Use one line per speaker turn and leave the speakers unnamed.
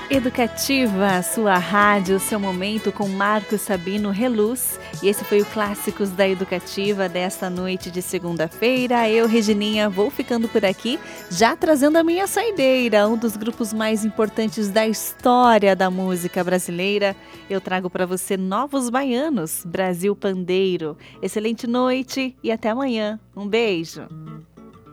Educativa, sua rádio, seu momento com Marcos Sabino Reluz. E esse foi o Clássicos da Educativa desta noite de segunda-feira. Eu, Regininha, vou ficando por aqui, já trazendo a minha saideira, um dos grupos mais importantes da história da música brasileira. Eu trago para você Novos Baianos, Brasil Pandeiro. Excelente noite e até amanhã. Um beijo.